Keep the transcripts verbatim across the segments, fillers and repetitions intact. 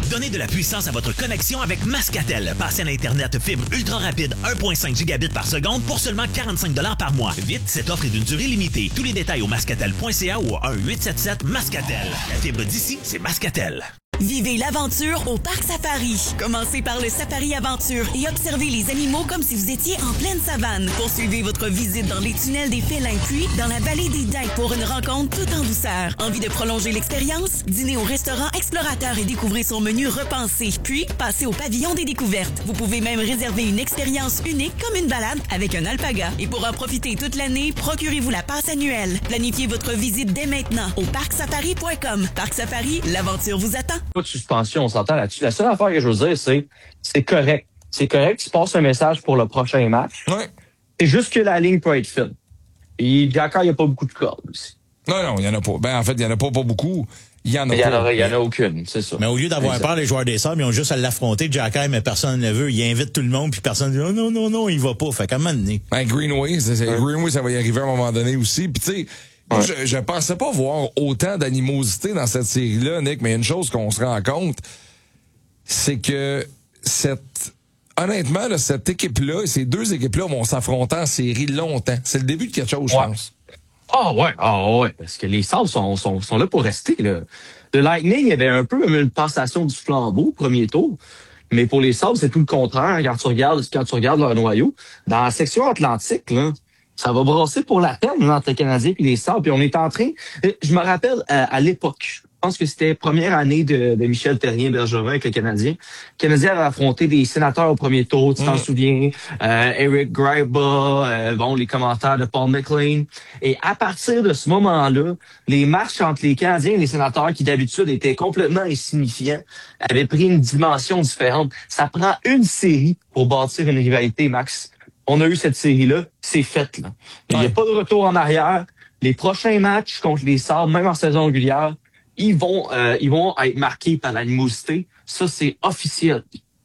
Donnez de la puissance à votre connexion avec Mascatel. Passez à l'Internet fibre ultra rapide un virgule cinq gigabits par seconde pour seulement quarante-cinq dollars par mois. Vite, cette offre est d'une durée limitée. Tous les détails au mascatel point c a ou au un huit sept sept Mascatel. La fibre d'ici, c'est Mascatel. Vivez l'aventure au Parc Safari. Commencez par le Safari Aventure et observez les animaux comme si vous étiez en pleine savane. Poursuivez votre visite dans les tunnels des félins puis dans la vallée des Daims pour une rencontre tout en douceur. Envie de prolonger l'expérience? Dînez au restaurant Explorateur et découvrez son menu repensé. Puis, passez au pavillon des découvertes. Vous pouvez même réserver une expérience unique comme une balade avec un alpaga. Et pour en profiter toute l'année, procurez-vous la passe annuelle. Planifiez votre visite dès maintenant au parc safari point com. Parc Safari, l'aventure vous attend. Pas de suspension, on s'entend là-dessus. La seule affaire que je veux dire, c'est c'est correct. C'est correct, tu passes un message pour le prochain match. Ouais. C'est juste que la ligne peut être fine. Et d'accord, il n'y a pas beaucoup de cordes aussi. Non, non, il n'y en a pas. Ben, en fait, il n'y en a pas, pas beaucoup. Il y en a Il y en pas. a, il y en a aucune, c'est ça. Mais au lieu d'avoir Exact. peur, les joueurs des Sabres, ils ont juste à l'affronter, Jacky, mais personne ne le veut. Il invite tout le monde, puis personne dit, oh, non, non, non, il va pas. Fait qu'à un moment donné. Ben, Greenway, c'est, c'est, Ouais. Greenway, ça va y arriver à un moment donné aussi. Puis, tu sais, moi, Ouais. je, je pensais pas voir autant d'animosité dans cette série-là, Nick, mais une chose qu'on se rend compte, c'est que cette, honnêtement, là, cette équipe-là et ces deux équipes-là vont s'affronter en série longtemps. C'est le début de quelque chose, je Ouais. pense. Ah ouais, ah ouais, parce que les Sabres sont, sont, sont là pour rester. Là. Le Lightning avait un peu une passation du flambeau au premier tour, mais pour les Sabres, c'est tout le contraire. Quand tu regardes, quand tu regardes leur noyau, dans la section atlantique, là, ça va brasser pour la peine entre les Canadiens et les Sabres. Puis on est en train, je me rappelle à, à l'époque, je pense que c'était première année de, de Michel Terrien-Bergeron avec les Canadiens. Les Canadiens avaient affronté des sénateurs au premier tour, tu t'en Mm. souviens, euh, Eric Greiba, euh, bon, les commentaires de Paul McLean. Et à partir de ce moment-là, les matchs entre les Canadiens et les sénateurs, qui d'habitude étaient complètement insignifiants, avaient pris une dimension différente. Ça prend une série pour bâtir une rivalité, Max. On a eu cette série-là, c'est fait, là. Il n'y Ouais. a pas de retour en arrière. Les prochains matchs contre les Sabres, même en saison régulière, ils vont, euh, ils vont être marqués par l'animosité. Ça, c'est officiel.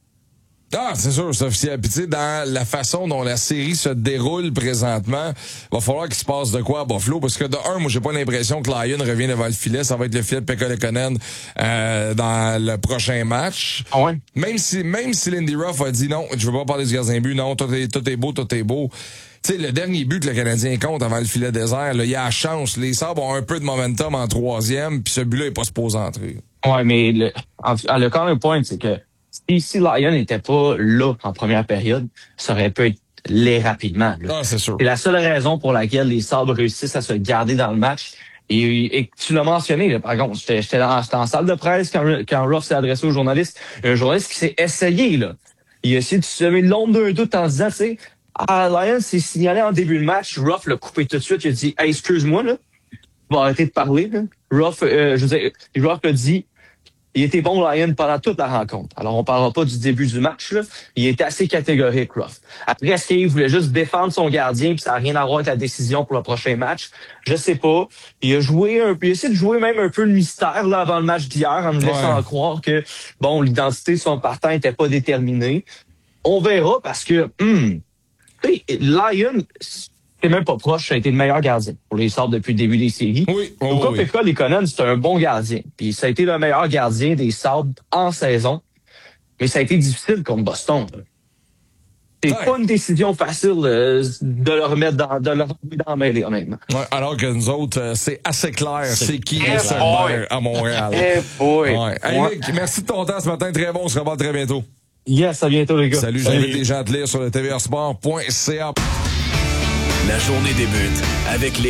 Ah, c'est sûr, c'est officiel. Puis tu sais, dans la façon dont la série se déroule présentement, va falloir qu'il se passe de quoi à Buffalo, parce que de un, moi j'ai pas l'impression que Lyon revient devant le filet, ça va être le filet de Pekka Lekkonen euh, dans le prochain match. Ah ouais? Même si même si Lindy Ruff a dit non, je veux pas parler du gardien de but, non, tout est, tout est beau, tout est beau. Tu sais, le dernier but que le Canadien compte avant le filet désert, là, il y a la chance. Les Sabres ont un peu de momentum en troisième, puis ce but-là est pas supposé entrer. Ouais, mais le, en, le corner point, c'est que si, si Lyon n'était pas là en première période, ça aurait pu être laid rapidement. Là. Ah, c'est sûr. C'est la seule raison pour laquelle les Sabres réussissent à se garder dans le match. Et, et tu l'as mentionné, là, par contre, j'étais, j'étais, dans, j'étais en salle de presse quand, quand Ruff s'est adressé aux journalistes. Un journaliste qui s'est essayé, là. Il a essayé de semer l'ombre d'un doute en disant, tu sais, ah, Lyon s'est signalé en début de match, Ruff l'a coupé tout de suite, il a dit, hey, excuse-moi, là, tu vas arrêter de parler, là. Ruff, euh, je veux dire, Ruff a dit, il était bon, Lyon, pendant toute la rencontre. Alors, on parlera pas du début du match, là. Il était assez catégorique, Ruff. Après, est-ce qu'il voulait juste défendre son gardien, puis ça n'a rien à voir avec la décision pour le prochain match? Je sais pas. Il a joué un peu, il a essayé de jouer même un peu le mystère, là, avant le match d'hier, en nous laissant Ouais. croire que, bon, l'identité de son partant était pas déterminée. On verra, parce que, hum, tu sais, Lyon, c'est même pas proche, ça a été le meilleur gardien pour les Sabres depuis le début des séries. Oui, oui, Au cas oui. Pekka Lekkonen, c'est un bon gardien. Puis ça a été le meilleur gardien des Sabres en saison. Mais ça a été difficile contre Boston. là. C'est Ouais. pas une décision facile euh, de le remettre dans, de le remettre dans la mêlée, honnêtement. Ouais, alors que nous autres, euh, c'est assez clair, c'est qui Eh est ce boy. maire à Montréal. Eh boy! Ouais. Hey, Ouais. Nick, merci de ton temps ce matin, très bon, on se revoit très bientôt. Yes, à bientôt, les gars. Salut, j'invite les gens à te lire sur le T V R sport point C A. La journée débute avec les